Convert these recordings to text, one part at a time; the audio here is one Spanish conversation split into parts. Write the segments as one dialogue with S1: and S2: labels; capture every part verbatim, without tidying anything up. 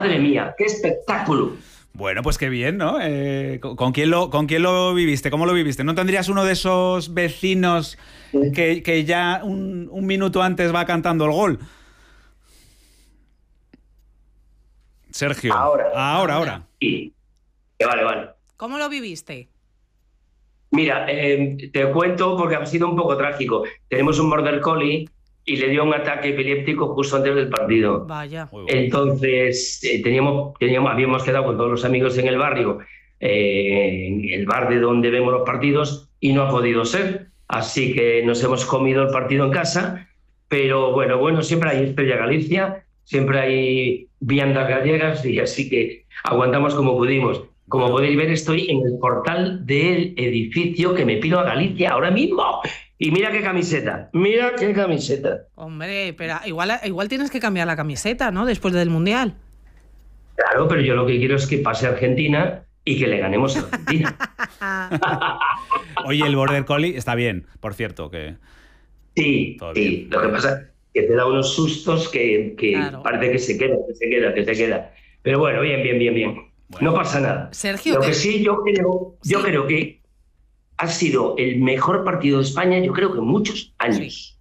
S1: Madre mía, qué espectáculo.
S2: Bueno, pues qué bien, ¿no? Eh, ¿con, quién lo, ¿Con quién lo viviste? ¿Cómo lo viviste? ¿No tendrías uno de esos vecinos que, que ya un, un minuto antes va cantando el gol? Sergio.
S1: Ahora.
S2: Ahora, ahora.
S1: Sí. Vale, vale.
S3: ¿Cómo lo viviste?
S1: Mira, eh, te cuento porque ha sido un poco trágico. Tenemos un border collie y le dio un ataque epiléptico justo antes del partido.
S3: Vaya.
S1: Entonces, eh, teníamos, teníamos, habíamos quedado con todos los amigos en el barrio, eh, en el bar de donde vemos los partidos, y no ha podido ser. Así que nos hemos comido el partido en casa. Pero bueno, bueno, siempre hay Estrella Galicia, siempre hay viandas gallegas, y así que aguantamos como pudimos. Como podéis ver, estoy en el portal del edificio que me pido a Galicia ahora mismo. Y mira qué camiseta, mira qué camiseta.
S3: Hombre, pero igual, igual tienes que cambiar la camiseta, ¿no? Después del Mundial.
S1: Claro, pero yo lo que quiero es que pase Argentina y que le ganemos a Argentina.
S2: Oye, el Border Collie está bien, por cierto, que...
S1: Sí,
S2: Todo
S1: sí.
S2: bien.
S1: Lo que pasa es que te da unos sustos que, que
S3: Claro.
S1: parece que se queda, que se queda, que se queda. Pero bueno, bien, bien, bien, bien.
S2: Bueno.
S1: No pasa nada.
S3: Sergio,
S1: Lo que
S3: te-
S1: sí, yo creo, yo
S3: Sí.
S1: creo que ha sido el mejor partido de España, yo creo que en muchos años.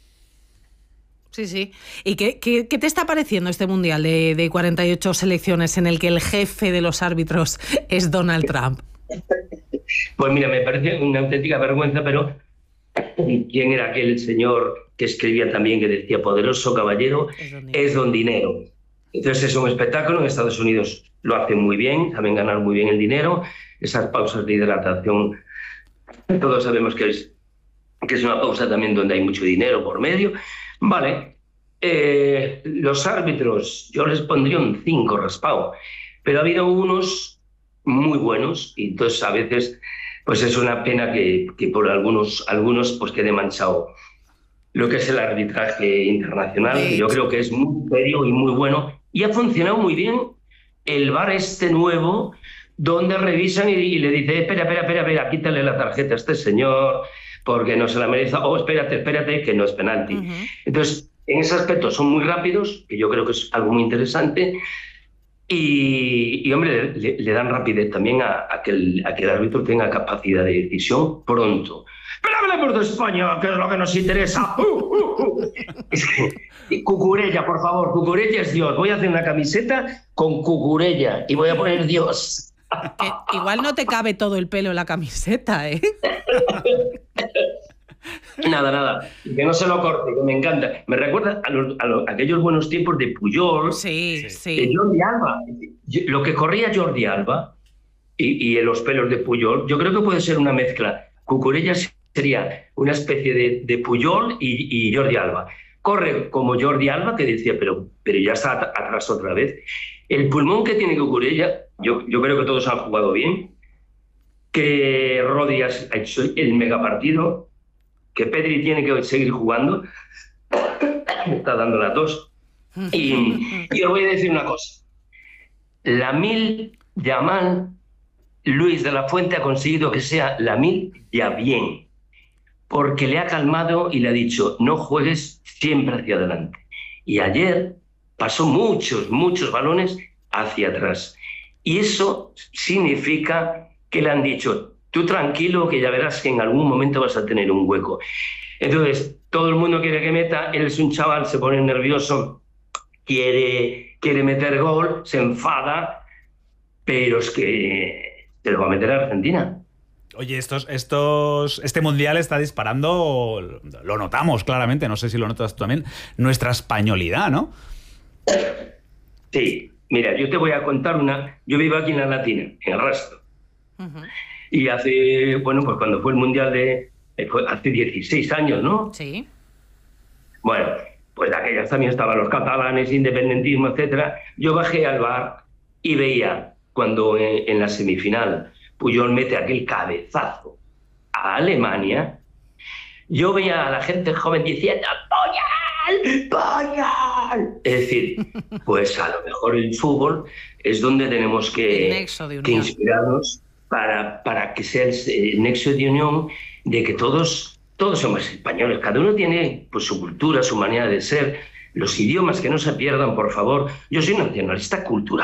S3: Sí, sí. ¿Y qué, qué, qué te está pareciendo este Mundial de, de cuarenta y ocho selecciones en el que el jefe de los árbitros es Donald Trump?
S1: Pues mira, me parece una auténtica vergüenza, pero ¿quién era aquel señor que escribía también, que decía poderoso caballero?
S3: Es don Dinero.
S1: Es don Dinero. Entonces es un espectáculo. En Estados Unidos lo hacen muy bien, saben ganar muy bien el dinero. Esas pausas de hidratación, todos sabemos que es, que es una pausa también donde hay mucho dinero por medio. Vale. Eh, los árbitros, yo les pondría un cinco raspado, pero ha habido unos muy buenos, y entonces a veces pues es una pena que, que por algunos, algunos pues quede manchado lo que es el arbitraje internacional,
S3: De
S1: que yo
S3: hecho.
S1: creo que es muy serio y muy bueno, y ha funcionado muy bien el V A R este nuevo, donde revisan y, y le dice, espera, espera, espera, espera, quítale la tarjeta a este señor, porque no se la merece, oh, espérate, espérate, que no es penalti.
S3: Ujú.
S1: Entonces, en ese aspecto son muy rápidos, que yo creo que es algo muy interesante, y, y hombre, le, le dan rapidez también a, a, que el, a que el árbitro tenga capacidad de decisión pronto. Pero hablemos de España, que es lo que nos interesa. Uh, uh, uh. Es que, Cucurella, por favor, Cucurella es Dios. Voy a hacer una camiseta con Cucurella y voy a poner Dios.
S3: Que igual no te cabe todo el pelo en la camiseta, ¿eh?
S1: Nada, nada, que no se lo corte, que me encanta. Me recuerda a, los, a, los, a aquellos buenos tiempos de Puyol,
S3: Sí,
S1: de
S3: sí.
S1: Jordi Alba. Lo que corría Jordi Alba y, y en los pelos de Puyol, yo creo que puede ser una mezcla. Cucurella sería una especie de, de Puyol y, y Jordi Alba. Corre como Jordi Alba, que decía, pero, pero ya está atrás otra vez. El pulmón que tiene Cucurella, yo, yo creo que todos han jugado bien, que Rodri ha hecho el megapartido, que Pedri tiene que seguir jugando, está dando la tos. Y, y os voy a decir una cosa. Lamil Yamal, Luis de la Fuente ha conseguido que sea Lamil ya bien, porque le ha calmado y le ha dicho, no juegues siempre hacia adelante. Y ayer pasó muchos, muchos balones hacia atrás. Y eso significa que le han dicho, tú tranquilo, que ya verás que en algún momento vas a tener un hueco. Entonces, todo el mundo quiere que meta, él es un chaval, se pone nervioso, quiere, quiere meter gol, se enfada, pero es que se lo va a meter a Argentina.
S2: Oye, estos, estos, este mundial está disparando, lo notamos claramente, no sé si lo notas tú también, nuestra españolidad, ¿no?
S1: Sí, mira, yo te voy a contar una. Yo vivo aquí en La Latina, en el Rastro.
S3: Ujú.
S1: Y hace, bueno, pues cuando fue el mundial de. Fue hace dieciséis años, ¿no?
S3: Sí.
S1: Bueno, pues de aquellas también estaban los catalanes, independentismo, etcétera. Yo bajé al bar y veía cuando en, en la semifinal Puyol mete aquel cabezazo a Alemania. Yo veía a la gente joven diciendo ¡Puyol! ¡Puyol! Es decir, pues a lo mejor el fútbol es donde tenemos que,
S3: El nexo de
S1: que
S3: unión.
S1: inspirarnos para, para que sea el, el nexo de unión de que todos, todos somos españoles. Cada uno tiene pues, su cultura, su manera de ser. los idiomas que no se pierdan, por favor. Yo soy nacionalista cultural.